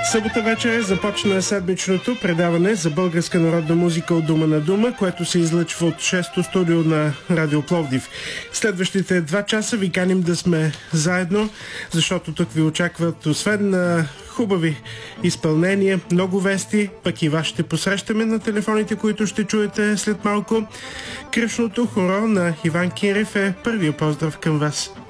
Събота вечер започна седмичното предаване за българска народна музика от дума на дума, което се излъчва от 6-то студио на Радио Пловдив. Следващите 2 часа ви каним да сме заедно, защото тук ви очакват освен на хубави изпълнения, много вести, пък и вас ще посрещаме на телефоните, които ще чуете след малко. Кръшното хоро на Иван Кирев е първия поздрав към вас.